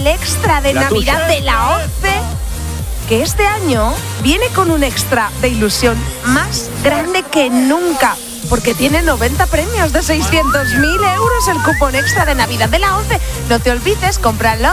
extra de Navidad de la 11, que este año viene con un extra de ilusión más grande que nunca, porque tiene 90 premios de 600.000 euros el cupón extra de Navidad de la 11. No te olvides, cómpralo.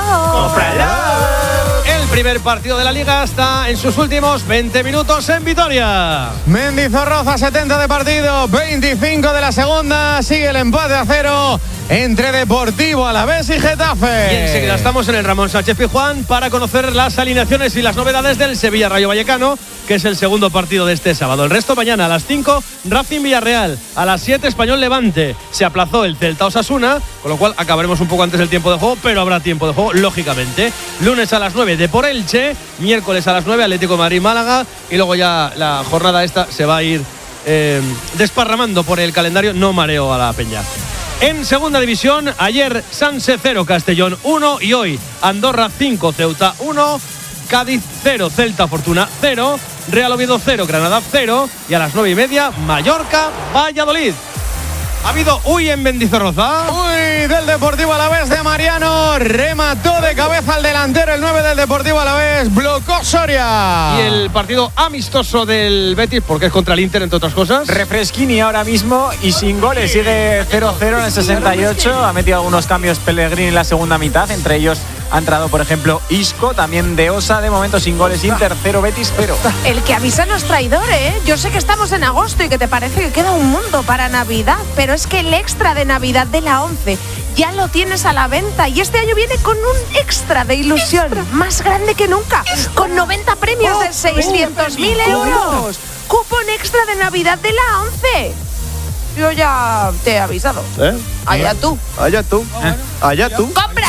El primer partido de la Liga está en sus últimos 20 minutos en Vitoria. Mendizorroza, 70 de partido, 25 de la segunda. Sigue el empate a 0 entre Deportivo Alavés y Getafe. Y enseguida estamos en el Ramón Sánchez Pizjuán para conocer las alineaciones y las novedades del Sevilla Rayo Vallecano, que es el segundo partido de este sábado. El resto mañana a las 5, Racing Villarreal. A las 7, Español Levante. Se aplazó el Celta Osasuna, con lo cual acabaremos un poco antes del tiempo de juego, pero habrá tiempo de juego, lógicamente. Lunes a las 9, Depor Elche. Miércoles a las 9, Atlético Madrid Málaga. Y luego ya la jornada esta se va a ir desparramando por el calendario. No mareo a la peña. En segunda división, ayer Sanse 0, Castellón 1 y hoy Andorra 5, Ceuta 1, Cádiz 0, Celta Fortuna 0, Real Oviedo 0, Granada 0 y a las 9:30 Mallorca Valladolid. Ha habido en Mendizorroza. Del Deportivo Alavés de Mariano. Remató de cabeza al delantero, el 9 del Deportivo Alavés. Blocó Soria. Y el partido amistoso del Betis, porque es contra el Inter, entre otras cosas. Refresquini ahora mismo y sin goles. Sigue 0-0 en el 68. Ha metido algunos cambios Pellegrini en la segunda mitad. Entre ellos ha entrado, por ejemplo, Isco, también de Osa. De momento sin goles. Inter 0, Betis 0. El que avisa no es traidor, ¿eh? Yo sé que estamos en agosto y que te parece que queda un mundo para Navidad, pero es que el extra de Navidad de la 11 ya lo tienes a la venta y este año viene con un extra de ilusión más grande que nunca, con 90 premios de 600.000 euros. Cupón extra de Navidad de la 11. Yo ya te he avisado. Allá tú. Allá tú. Allá tú.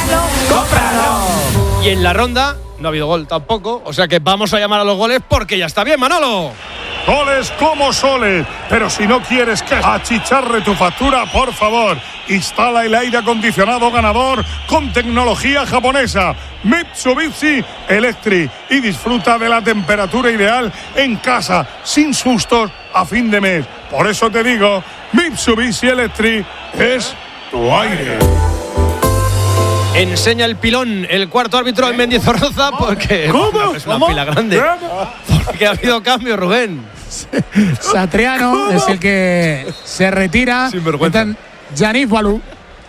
¡Cómpralo! Y en la ronda no ha habido gol tampoco, o sea que vamos a llamar a los goles porque ya está bien, Manolo. Goles como soles, pero si no quieres que achicharre tu factura, por favor, instala el aire acondicionado ganador con tecnología japonesa Mitsubishi Electric y disfruta de la temperatura ideal en casa, sin sustos a fin de mes. Por eso te digo, Mitsubishi Electric es tu aire. Enseña el pilón el cuarto árbitro en Mendizorroza porque es una pila grande. Porque ha habido cambio, Rubén. Satriano es el que se retira. Yannick Balú.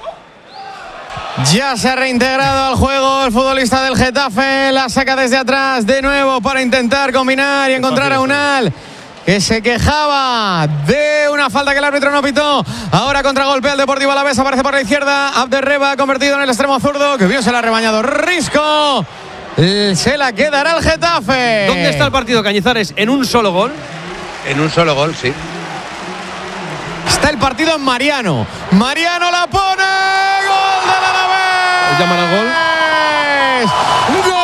Ya se ha reintegrado al juego el futbolista del Getafe. La saca desde atrás de nuevo para intentar combinar y encontrar a Unal, que se quejaba de una falta que el árbitro no pitó. Ahora contragolpea el Deportivo Alavés, aparece por la izquierda Abderreba, convertido en el extremo zurdo, que bien se la ha rebañado Risco. Se la quedará el Getafe. ¿Dónde está el partido, Cañizares? ¿En un solo gol? En un solo gol, sí. Está el partido en Mariano. Mariano la pone. ¡Gol del Alavés! ¿Llaman al gol? ¡Gol!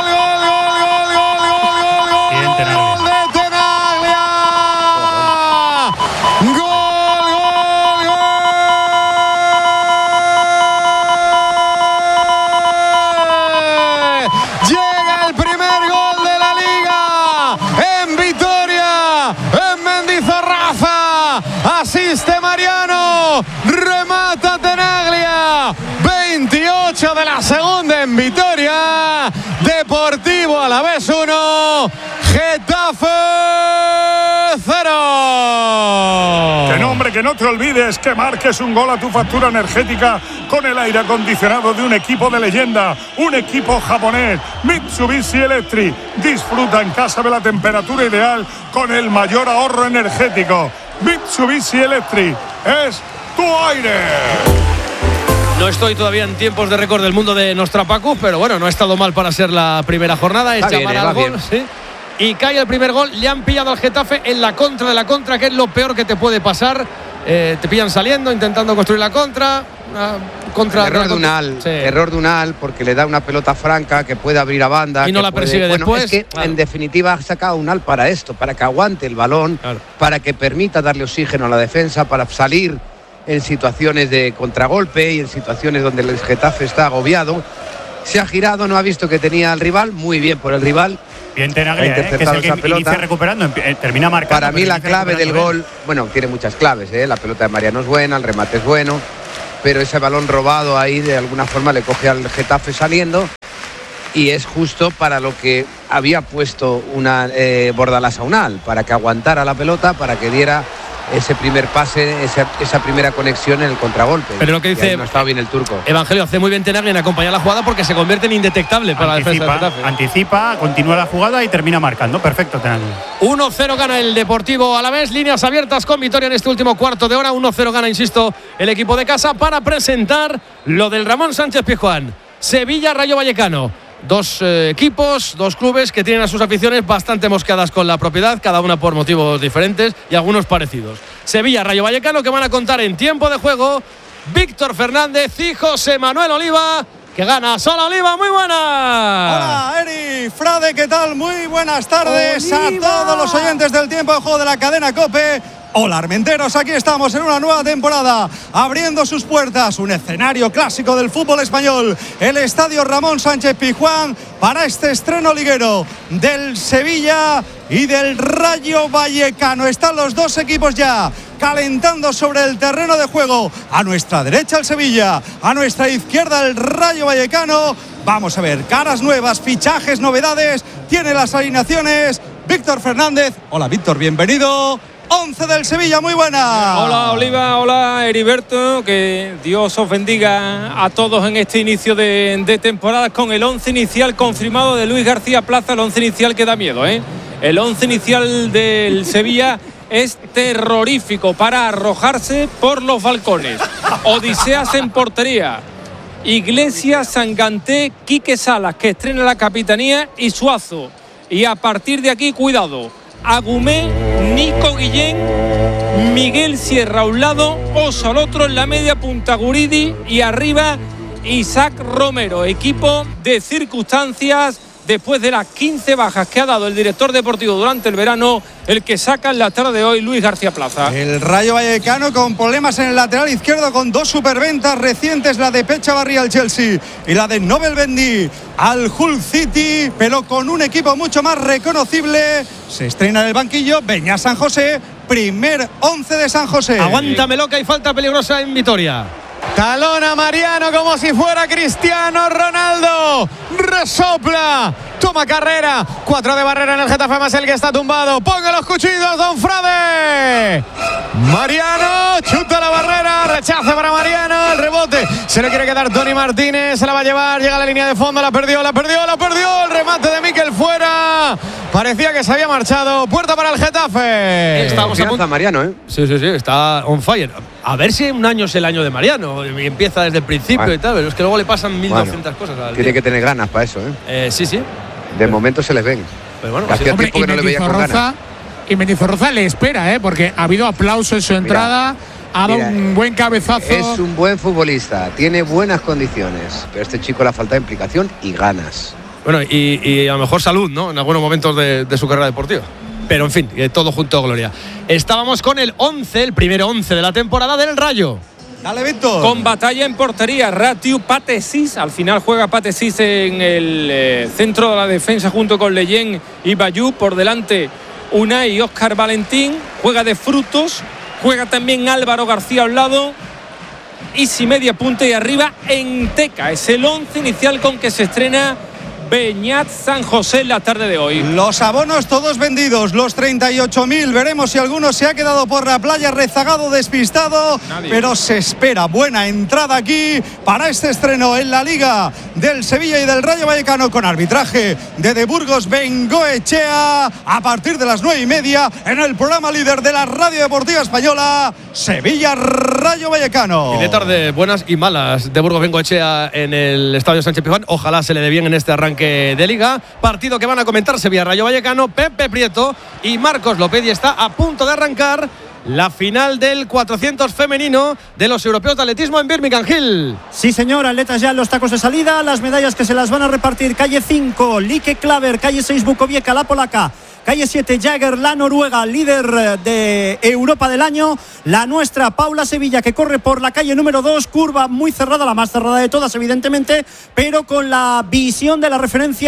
Asiste Mariano, remata Tenaglia, 28 de la segunda en Vitoria. Deportivo Alavés 1, Getafe 0. Que nombre, que no te olvides que marques un gol a tu factura energética con el aire acondicionado de un equipo de leyenda, un equipo japonés, Mitsubishi Electric. Disfruta en casa de la temperatura ideal con el mayor ahorro energético. Mitsubishi Electric es tu aire. No estoy todavía en tiempos de récord del mundo de Nostrapacu, pero bueno, no ha estado mal para ser la primera jornada. Es llamar al gol, sí. Y cae el primer gol. Le han pillado al Getafe en la contra de la contra, que es lo peor que te puede pasar. Te pillan saliendo, intentando construir la contra. Error de Unal, porque le da una pelota franca que puede abrir a banda. Y no la persigue después. Es que, en definitiva, ha sacado Unal para esto, para que aguante el balón, para que permita darle oxígeno a la defensa, para salir en situaciones de contragolpe y en situaciones donde el Getafe está agobiado. Se ha girado, no ha visto que tenía al rival, muy bien por el rival. Bien Tenaglia, que es el que inicia recuperando, termina marcando. Para mí la clave del gol, bueno, tiene muchas claves, la pelota de Mariano es buena, el remate es bueno, pero ese balón robado ahí de alguna forma le coge al Getafe saliendo y es justo para lo que había puesto una Bordalás a Unal, para que aguantara la pelota, para que diera ese primer pase, esa primera conexión en el contragolpe. Pero lo que dice, no estaba bien el turco. Evangelio, hace muy bien Ten Hag en acompañar la jugada porque se convierte en indetectable para la defensa del Getafe. Anticipa, continúa la jugada y termina marcando. Perfecto, Ten Hag. 1-0 gana el Deportivo Alavés, líneas abiertas con Vitoria en este último cuarto de hora. 1-0 gana, insisto, el equipo de casa para presentar lo del Ramón Sánchez Pizjuán. Sevilla, Rayo Vallecano. Dos equipos, dos clubes que tienen a sus aficiones bastante mosqueadas con la propiedad, cada una por motivos diferentes y algunos parecidos. Sevilla, Rayo Vallecano, que van a contar en tiempo de juego Víctor Fernández y José Manuel Oliva, que gana. Hola, Oliva, muy buenas. Hola, Eri, Frade, ¿qué tal? Muy buenas tardes Oliva. A todos los oyentes del tiempo de juego de la cadena COPE. Hola, Armenteros, aquí estamos en una nueva temporada, abriendo sus puertas, un escenario clásico del fútbol español, el Estadio Ramón Sánchez Pizjuán, para este estreno liguero del Sevilla y del Rayo Vallecano. Están los dos equipos ya calentando sobre el terreno de juego. A nuestra derecha el Sevilla, a nuestra izquierda el Rayo Vallecano. Vamos a ver, caras nuevas, fichajes, novedades. Tiene las alineaciones Víctor Fernández. Hola, Víctor, bienvenido. 11 del Sevilla, muy buena. Hola, Oliva, hola, Heriberto, que Dios os bendiga a todos en este inicio de temporada con el 11 inicial confirmado de Luis García Plaza, el 11 inicial que da miedo, ¿eh? El 11 inicial del Sevilla es terrorífico para arrojarse por los balcones. Odiseas en portería, Iglesias, Sanganté, Quique Salas, que estrena la capitanía, y Suazo. Y a partir de aquí, cuidado, Agumé, Nico Guillén, Miguel Sierra a un lado, Oso al otro, en la media punta Guridi y arriba Isaac Romero. Equipo de circunstancias después de las 15 bajas que ha dado el director deportivo durante el verano, el que saca en la tarde de hoy Luis García Plaza. El Rayo Vallecano con problemas en el lateral izquierdo, con dos superventas recientes, la de Pecha Barría al Chelsea y la de Nobel Bendy al Hull City, pero con un equipo mucho más reconocible. Se estrena en el banquillo Beñat San José, primer 11 de San José. Aguántamelo, que hay falta peligrosa en Vitoria. Talón a Mariano como si fuera Cristiano Ronaldo. Resopla. Toma carrera. 4 de barrera en el Getafe, más el que está tumbado. Ponga los cuchillos, don Frade. Mariano chuta la barrera. Rechace para Mariano. El rebote se lo quiere quedar Tony Martínez. Se la va a llevar. Llega a la línea de fondo. La perdió. El remate de Mikel fuera. Parecía que se había marchado. Puerta para el Getafe. Estamos a punto. Mariano, ¿eh? Sí, está on fire. A ver si un año es el año de Mariano y empieza desde el principio y tal, pero es que luego le pasan 1200 cosas al tiene día. Que tener ganas para eso, ¿eh? Sí. De momento se les ven. Pero bueno, hacía tiempo que no le veía con ganas. Y Mendizorroza le espera, porque ha habido aplauso en su entrada. Ha dado un buen cabezazo. Es un buen futbolista, tiene buenas condiciones, pero a este chico le falta implicación y ganas. Bueno, y a lo mejor salud, ¿no? En algunos momentos de su carrera deportiva. Pero en fin, todo junto a gloria. Estábamos con el 11, el primer 11 de la temporada del Rayo. Dale, Víctor. Con batalla en portería, Ratiu Patesis. Al final juega Patesis en el centro de la defensa junto con Leyen y Bayú. Por delante Unai y Óscar Valentín. Juega de Frutos. Juega también Álvaro García a un lado. Y si media punta y arriba Enteca. Es el 11 inicial con que se estrena Beñat San José en la tarde de hoy. Los abonos todos vendidos, los 38.000. Veremos si alguno se ha quedado por la playa rezagado, despistado. Nadie. Pero se espera buena entrada aquí para este estreno en la Liga del Sevilla y del Rayo Vallecano, con arbitraje de Burgos Bengoechea, a partir de las 9:30 en el programa líder de la Radio Deportiva Española, Sevilla Rayo Vallecano. Y de tarde buenas y malas de Burgos Bengoechea en el Estadio Sánchez Pizjuán. Ojalá se le dé bien en este arranque de Liga. Partido que van a comentar Sevilla Rayo Vallecano, Pepe Prieto y Marcos López, y está a punto de arrancar la final del 400 femenino de los europeos de atletismo en Birmingham Hill. Sí, señor, atletas ya en los tacos de salida, las medallas que se las van a repartir: calle 5, Lieke Klaver, calle 6, Bukovieka, la polaca, calle 7, Jagger, la noruega, líder de Europa del año. La nuestra, Paula Sevilla, que corre por la calle número 2, curva muy cerrada, la más cerrada de todas, evidentemente, pero con la visión de la referencia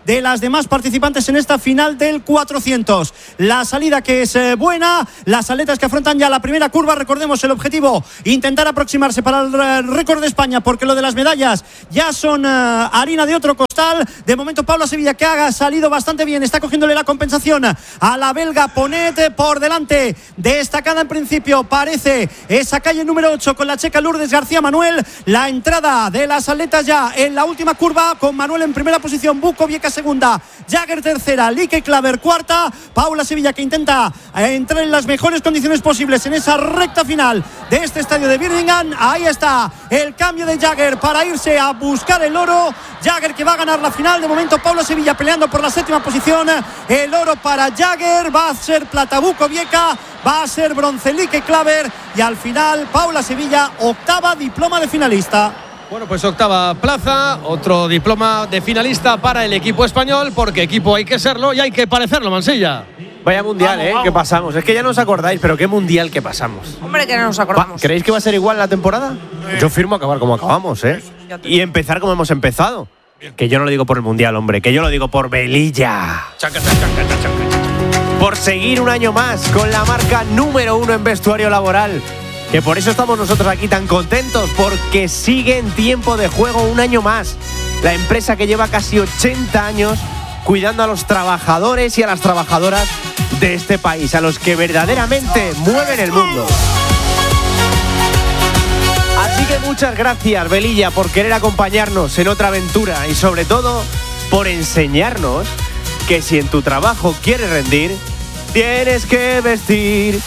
de las demás participantes en esta final del 400. La salida que es buena, las atletas que afrontan ya la primera curva. Recordemos el objetivo, intentar aproximarse para el récord de España, porque lo de las medallas ya son harina de otro costal. De momento Paula Sevilla, que ha salido bastante bien, está cogiéndole la compensación a la belga Ponet. Por delante, destacada en principio, parece esa calle número 8 con la checa Lourdes García Manuel. La entrada de las atletas ya en la última curva, con Manuel en primera posición, Bukoviec segunda, Jagger tercera, Lieke Klaver cuarta. Paula Sevilla, que intenta entrar en las mejores condiciones posibles en esa recta final de este estadio de Birmingham. Ahí está el cambio de Jagger para irse a buscar el oro. Jagger, que va a ganar la final. De momento Paula Sevilla peleando por la séptima posición. El oro para Jagger, va a ser plata Bukoviec, va a ser bronce Lieke Klaver, y al final Paula Sevilla, octava diploma de finalista. Bueno, pues octava plaza, otro diploma de finalista para el equipo español, porque equipo hay que serlo y hay que parecerlo, Mansilla. Vaya mundial, vamos. Que pasamos. Es que ya no os acordáis, pero qué mundial que pasamos. Hombre, que no nos acordamos. ¿Creéis que va a ser igual la temporada? Yo firmo acabar como acabamos, y empezar como hemos empezado. Que yo no lo digo por el mundial, hombre, que yo lo digo por Velilla. Por seguir un año más con la marca número 1 en vestuario laboral. Que por eso estamos nosotros aquí tan contentos, porque sigue en tiempo de juego un año más. La empresa que lleva casi 80 años cuidando a los trabajadores y a las trabajadoras de este país, a los que verdaderamente mueven el mundo. Así que muchas gracias, Velilla, por querer acompañarnos en otra aventura y sobre todo por enseñarnos que si en tu trabajo quieres rendir, tienes que vestir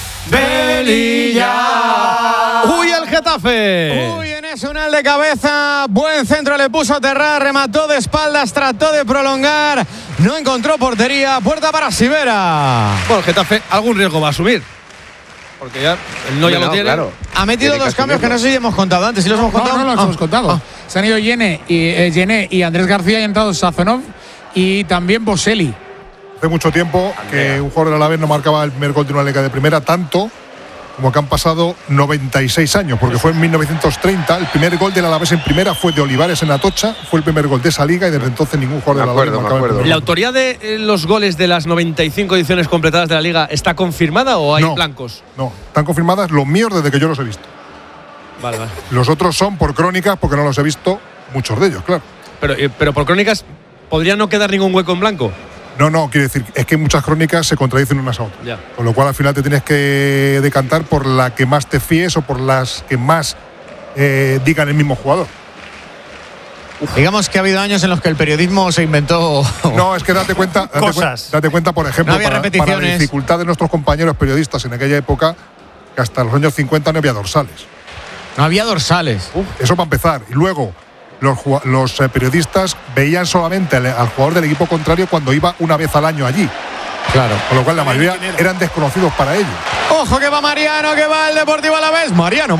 Velilla. ¡Uy, el Getafe! Uy, en ese unal de cabeza, buen centro le puso a Terrar, remató de espaldas, trató de prolongar, no encontró portería, puerta para Sivera. Bueno, el Getafe algún riesgo va a asumir, porque ya lo tiene. Claro. Ha metido dos cambios que no sé si hemos contado antes. ¿Sí los hemos contado? No los hemos contado. Se han ido Yene y Andrés García, y han entrado Sazonov y también Boselli. Hace mucho tiempo que un jugador del Alavés no marcaba el primer gol de una liga de primera, tanto como que han pasado 96 años, porque fue en 1930, el primer gol del Alavés en primera fue de Olivares en Atocha, fue el primer gol de esa liga, y desde entonces ningún jugador del Alavés marcaba el primer gol. ¿La autoría de los goles de las 95 ediciones completadas de la liga está confirmada o hay blancos? No, están confirmadas los míos desde que yo los he visto. Vale. Los otros son por crónicas, porque no los he visto, muchos de ellos, claro. Pero por crónicas, ¿podría no quedar ningún hueco en blanco? No, quiero decir, es que muchas crónicas se contradicen unas a otras. Con lo cual al final te tienes que decantar por la que más te fíes o por las que más digan el mismo jugador. Digamos que ha habido años en los que el periodismo se inventó. No, es que date cuenta, por ejemplo, no para la dificultad de nuestros compañeros periodistas en aquella época, que hasta los años 50 no había dorsales. No había dorsales. Eso para empezar. Y luego los periodistas veían solamente al jugador del equipo contrario cuando iba una vez al año allí. Claro. Con lo cual la mayoría eran desconocidos para ellos. Ojo que va Mariano, que va el Deportivo Alavés. Mariano,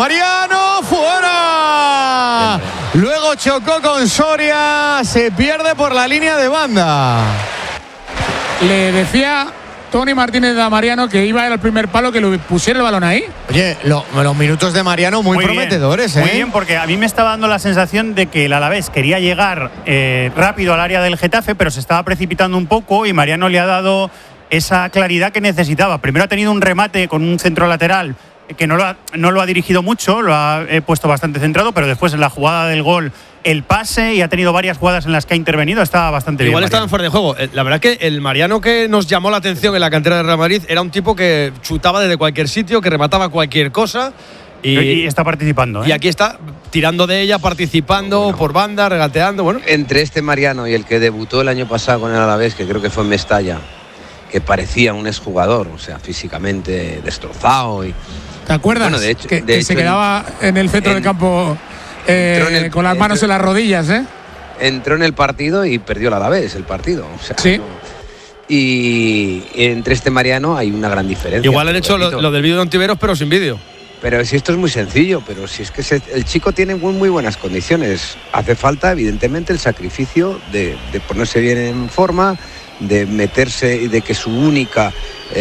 fuera. Luego chocó con Soria, se pierde por la línea de banda. Le decía Tony Martínez a Mariano que iba al primer palo, que le pusiera el balón ahí. Oye, los minutos de Mariano muy prometedores, Muy bien, porque a mí me estaba dando la sensación de que el Alavés quería llegar rápido al área del Getafe, pero se estaba precipitando un poco y Mariano le ha dado esa claridad que necesitaba. Primero ha tenido un remate con un centro lateral que no lo ha dirigido mucho, lo ha puesto bastante centrado, pero después en la jugada del gol el pase, y ha tenido varias jugadas en las que ha intervenido, estaba bastante bien. Igual estaban fuera de juego. La verdad que el Mariano que nos llamó la atención en la cantera de Real Madrid era un tipo que chutaba desde cualquier sitio, que remataba cualquier cosa. Y está participando. Y aquí está tirando de ella, participando por banda, regateando. Bueno. Entre este Mariano y el que debutó el año pasado con el Alavés, que creo que fue en Mestalla, que parecía un exjugador, o sea, físicamente destrozado. ¿Te acuerdas? Bueno, de hecho, se quedaba en el centro del campo con las manos en las rodillas, Entró en el partido y perdió el Alavés el partido. O sea, sí. Y entre este Mariano hay una gran diferencia. Igual han hecho lo del vídeo de Ontiveros, pero sin vídeo. Pero si esto es muy sencillo, pero si es que el chico tiene muy buenas condiciones. Hace falta, evidentemente, el sacrificio de ponerse bien en forma, de meterse y de que su única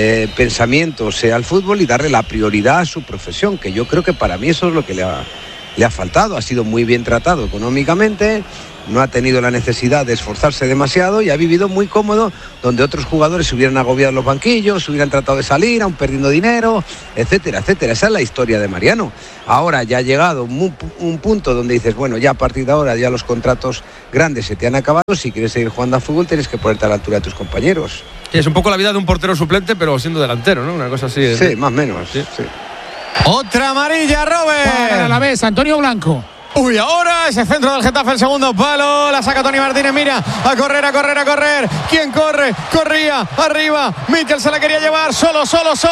pensamiento sea el fútbol y darle la prioridad a su profesión, que yo creo que para mí eso es lo que le ha le ha faltado, ha sido muy bien tratado económicamente, no ha tenido la necesidad de esforzarse demasiado y ha vivido muy cómodo, donde otros jugadores se hubieran agobiado en los banquillos, se hubieran tratado de salir, aún perdiendo dinero, etcétera, etcétera. Esa es la historia de Mariano. Ahora ya ha llegado un punto donde dices, bueno, ya a partir de ahora ya los contratos grandes se te han acabado, si quieres seguir jugando a fútbol tienes que ponerte a la altura de tus compañeros. Sí, es un poco la vida de un portero suplente, pero siendo delantero, ¿no? Una cosa así. Sí, más o menos. Sí. Otra amarilla, Robert. Para la vez, Antonio Blanco. Uy, ahora ese centro del Getafe, el segundo palo, la saca Toni Martínez, mira, a correr. ¿Quién corre? Corría, arriba, Mikel se la quería llevar, solo,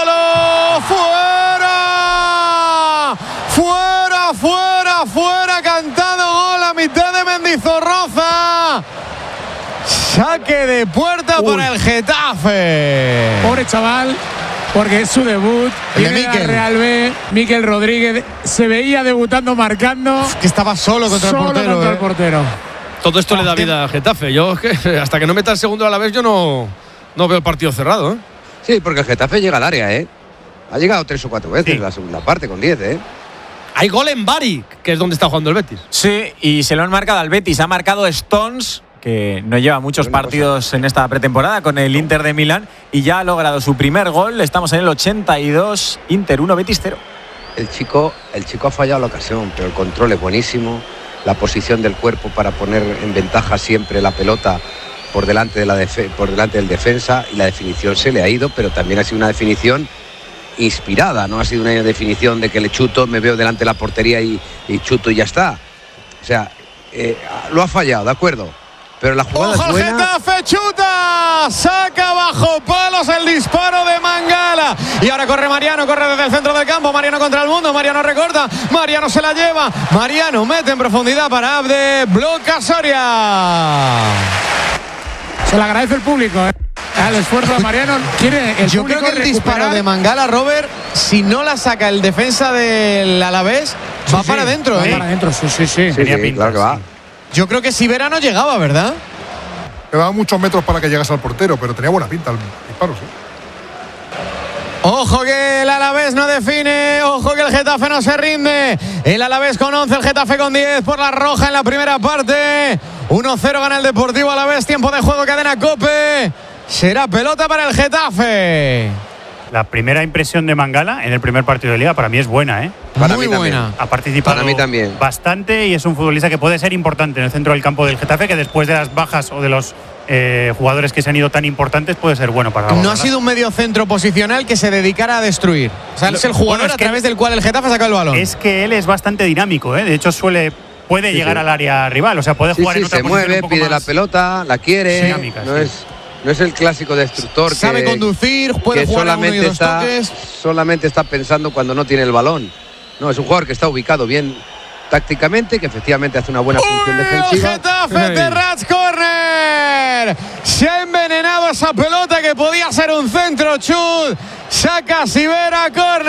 fuera, cantado gol a mitad de Mendizorroza. Saque de puerta para el Getafe. Pobre chaval, porque es su debut. Viene la Real B. Mikel Rodríguez se veía debutando, marcando. Que estaba solo contra el portero. Todo esto le da vida a Getafe. Yo, hasta que no meta el segundo a la vez, yo no veo el partido cerrado. Sí, porque el Getafe llega al área, Ha llegado 3 o 4 veces en la segunda parte con 10, Hay gol en Bari, que es donde está jugando el Betis. Sí, y se lo han marcado al Betis. Ha marcado Stones, que no lleva muchos partidos en esta pretemporada con el Inter de Milán, y ya ha logrado su primer gol. Estamos en el 82, Inter 1, Betis 0. El chico ha fallado la ocasión, pero el control es buenísimo. La posición del cuerpo para poner en ventaja siempre la pelota por delante del defensa, y la definición se le ha ido, pero también ha sido una definición inspirada, no ha sido una definición de que le chuto, me veo delante de la portería y chuto y ya está. O sea, lo ha fallado, de acuerdo, pero la jugada ¡ojo, es buena. El Getafe chuta, saca bajo palos el disparo de Mangala, y ahora corre Mariano, corre desde el centro del campo, Mariano contra el mundo, Mariano recorta, Mariano se la lleva, Mariano mete en profundidad para Abde, bloca Soria. Se le agradece el público, al esfuerzo de Mariano. Yo creo que el disparo de Mangala, Robert, si no la saca el defensa del Alavés, va para adentro. Va para adentro, sí. Tenía pinta, claro que va. Yo creo que si Vera no llegaba, ¿verdad? Quedaban muchos metros para que llegase al portero, pero tenía buena pinta el disparo, sí. Ojo que el Alavés no define, ojo que el Getafe no se rinde. El Alavés con 11, el Getafe con 10 por la roja en la primera parte. 1-0 gana el Deportivo Alavés, tiempo de juego, cadena COPE. Será pelota para el Getafe. La primera impresión de Mangala en el primer partido de Liga para mí es buena, Muy buena. Ha participado para mí también bastante y es un futbolista que puede ser importante en el centro del campo del Getafe, que después de las bajas o de los jugadores que se han ido tan importantes puede ser bueno para No ha sido un mediocentro posicional que se dedicara a destruir. O sea, es el jugador a través del cual el Getafe saca el balón. Es que él es bastante dinámico, De hecho puede llegar al área rival, o sea, puede jugar en otra se posición. mueve, pide la pelota, la quiere. Dinámica, no es el clásico destructor sabe conducir, puede jugar a uno y dos toques. Solamente está pensando cuando no tiene el balón. No, es un jugador que está ubicado bien tácticamente, que efectivamente hace una buena función defensiva. Getafe, Terrats, córner. Se ha envenenado esa pelota que podía ser un centro, chut. Saca Sivera,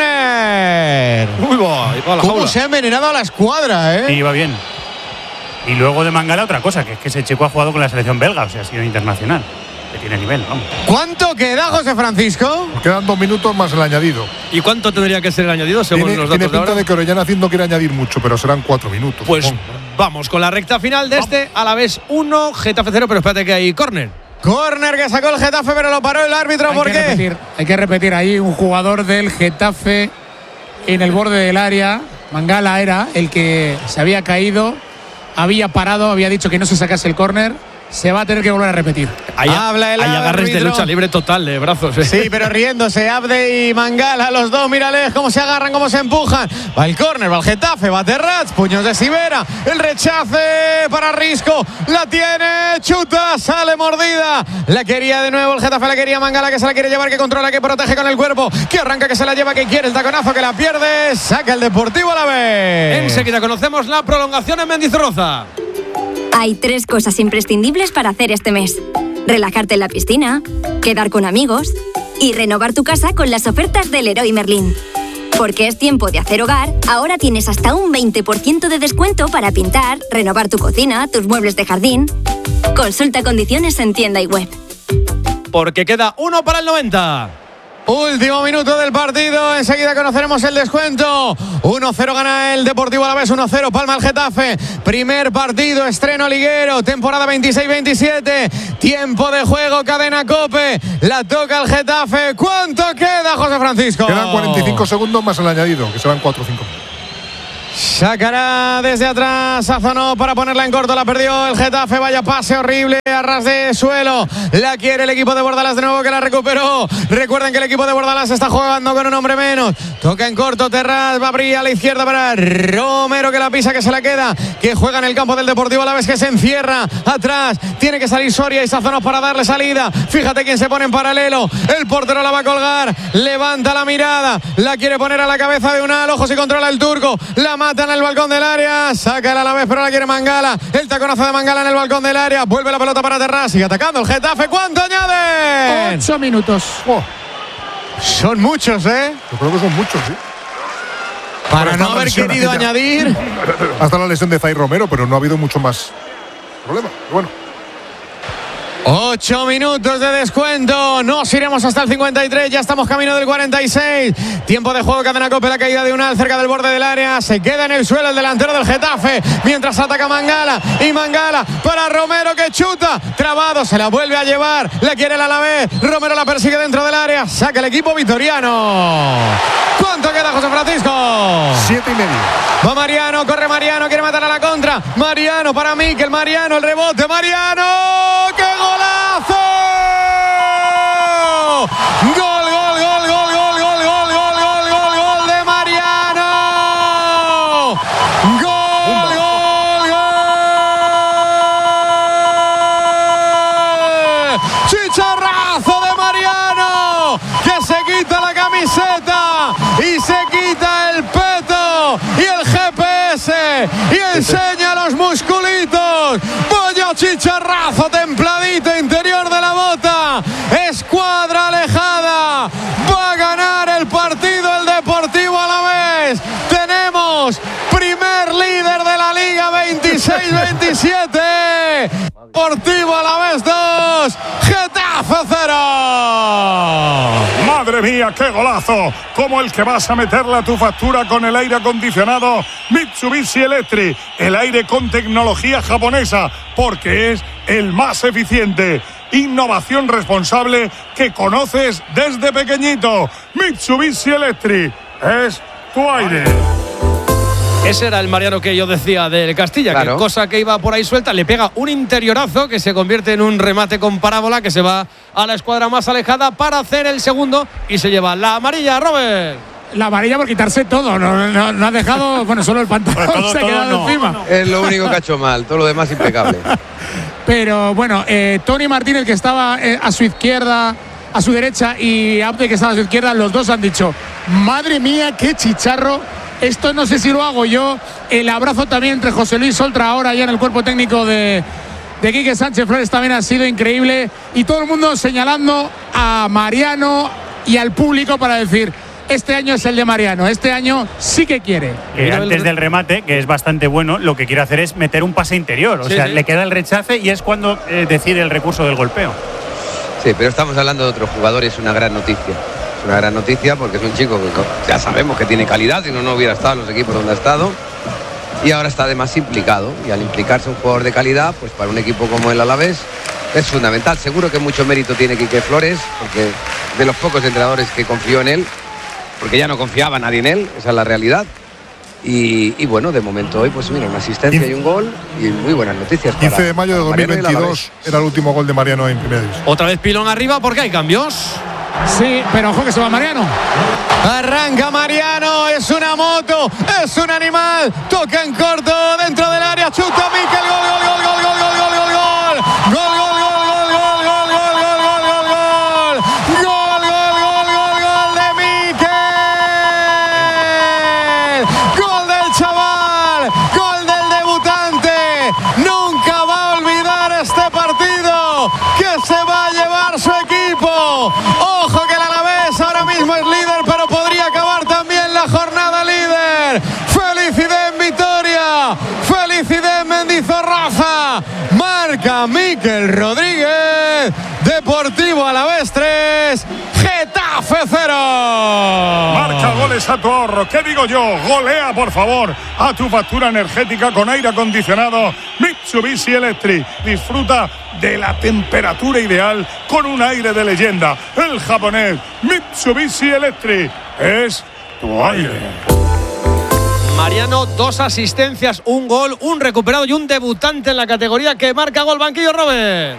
córner. ¿Cómo se ha envenenado a la escuadra, Sí, va bien. Y luego de Mangala otra cosa, que es que ese chico ha jugado con la selección belga, o sea, ha sido internacional. Que tiene nivel, vamos. ¿Cuánto queda, José Francisco? Quedan 2 minutos más el añadido. ¿Y cuánto tendría que ser el añadido según los datos tiene de ahora? pinta de que Orellana no quiere añadir mucho, pero serán 4 minutos. Pues vamos con la recta final de este Alavés 1, Getafe 0, pero espérate que hay córner. Córner que sacó el Getafe, pero lo paró el árbitro. ¿Por qué? Hay que repetir ahí un jugador del Getafe en el borde del área. Mangala era el que se había caído, había parado, había dicho que no se sacase el córner. Se va a tener que volver a repetir. Hay agarres de lucha libre total de brazos. Sí, pero riéndose Abde y Mangala, los dos, mírales cómo se agarran, cómo se empujan. Va el córner, va el Getafe, va Terrats, puños de Sivera, el rechace para Risco, la tiene, chuta, sale mordida. La quería de nuevo el Getafe, la quería Mangala, que se la quiere llevar, que controla, que protege con el cuerpo, que arranca, que se la lleva, que quiere el taconazo, que la pierde, saca el Deportivo Alavés. Enseguida conocemos la prolongación en Mendizorroza. Hay 3 cosas imprescindibles para hacer este mes: relajarte en la piscina, quedar con amigos y renovar tu casa con las ofertas del Leroy Merlin. Porque es tiempo de hacer hogar, ahora tienes hasta un 20% de descuento para pintar, renovar tu cocina, tus muebles de jardín. Consulta condiciones en tienda y web. Porque queda 1 para el 90. Último minuto del partido, enseguida conoceremos el descuento. 1-0 gana el Deportivo Alavés, 1-0 palma el Getafe. Primer partido, estreno liguero, temporada 26-27. Tiempo de juego, cadena COPE. La toca el Getafe. ¿Cuánto queda, José Francisco? Quedan 45 segundos más el añadido, que serán 4 o 5. Sacará desde atrás Sazonó para ponerla en corto, la perdió el Getafe, vaya pase horrible a ras de suelo, la quiere el equipo de Bordalás de nuevo que la recuperó. Recuerden que el equipo de Bordalás está jugando con un hombre menos, toca en corto Terrás, va a abrir a la izquierda para Romero que la pisa, que se la queda, que juega en el campo del Deportivo Alavés, que se encierra atrás, tiene que salir Soria y Sazonó para darle salida. Fíjate quién se pone en paralelo, el portero la va a colgar, levanta la mirada, la quiere poner a la cabeza de Unal, ojo si controla el turco, la mata en el balcón del área, saca el Alavés pero la quiere Mangala, el taconazo de Mangala en el balcón del área, vuelve la pelota para Terrás, sigue atacando el Getafe. ¿Cuánto añade? 8 minutos. Son muchos, ¿eh? Yo creo que son muchos, sí. Para no haber querido añadir. Hasta la lesión de Zay Romero, pero no ha habido mucho más problema. Bueno. 8 minutos de descuento. Nos iremos hasta el 53. Ya estamos camino del 46. Tiempo de juego, cadena COPE. La caída de Unal cerca del borde del área. Se queda en el suelo el delantero del Getafe. Mientras ataca Mangala. Y Mangala para Romero que chuta. Trabado. Se la vuelve a llevar. La quiere el Alavés. Romero la persigue dentro del área. Saca el equipo vitoriano. ¿Cuánto queda, José Francisco? 7:30. Va Mariano. Corre Mariano. Quiere matar a la contra. Mariano para Mikel. Mariano. El rebote. Mariano. ¡Qué golazo! ¡Gol, gol, gol, gol, gol, gol, gol, gol, gol, gol, gol, gol de Mariano! ¡Gol, gol, gol! ¡Chicharrazo de Mariano! Que se quita la camiseta y se quita el peto y el GPS y enseña los musculitos. ¡Vaya chicharrazo templadito interior de la bota! Escuadra alejada. Va a ganar el partido el Deportivo Alavés. Tenemos primer líder de la Liga 26-27. Deportivo Alavés 2, Getafe 0. ¡Madre mía, qué golazo! Como el que vas a meterle a tu factura con el aire acondicionado Mitsubishi Electric. El aire con tecnología japonesa, porque es el más eficiente. Innovación responsable que conoces desde pequeñito. Mitsubishi Electric es tu aire. Ese era el Mariano que yo decía del Castilla, claro. Que cosa que iba por ahí suelta, le pega un interiorazo que se convierte en un remate con parábola que se va a la escuadra más alejada para hacer el segundo y se lleva la amarilla, Robert. La amarilla por quitarse todo, no ha dejado, bueno, solo el pantalón se ha quedado encima. Es lo único que ha hecho mal, todo lo demás impecable. Pero bueno, Tony Martínez, que estaba a su izquierda, a su derecha, y Abde, que estaba a su izquierda, los dos han dicho: madre mía, qué chicharro. Esto no sé si lo hago yo. El abrazo también entre José Luis Oltra ahora ya en el cuerpo técnico de Quique Sánchez Flores también ha sido increíble. Y todo el mundo señalando a Mariano y al público para decir: este año es el de Mariano, este año sí que quiere. Antes del remate, que es bastante bueno, lo que quiere hacer es meter un pase interior. O sea, le queda el rechace y es cuando decide el recurso del golpeo. Sí, pero estamos hablando de otro jugador y es una gran noticia. Es una gran noticia porque es un chico que ya sabemos que tiene calidad, si no hubiera estado en los equipos donde ha estado. Y ahora está además implicado. Y al implicarse un jugador de calidad, pues para un equipo como el Alavés es fundamental. Seguro que mucho mérito tiene Quique Flores, porque de los pocos entrenadores que confió en él, porque ya no confiaba nadie en él, esa es la realidad. Y bueno, de momento hoy, pues mira, una asistencia y un gol y muy buenas noticias. 15 de mayo de 2022 era el último gol de Mariano en Primera División. Otra vez pilón arriba porque hay cambios. Sí, pero ojo que se va Mariano. Arranca Mariano, es una moto, es un animal, toca en corto dentro del área, chuta Mikel, gol, gol, gol, gol, gol, gol, gol, gol, gol, gol, gol. Ojo que el Alavés ahora mismo es líder, pero podría acabar también la jornada líder. Felicidad en Vitoria, felicidad en Mendizorroza. Marca Mikel Rodríguez. Deportivo Alavés 3, Getafe 0. Marca goles a tu ahorro. ¿Qué digo yo? Golea, por favor, a tu factura energética con aire acondicionado Mitsubishi Electric. Disfruta de la temperatura ideal con un aire de leyenda. El japonés Mitsubishi Electric es tu aire. Mariano, 2 asistencias, un gol, un recuperado y un debutante en la categoría que marca gol. Banquillo, Robert.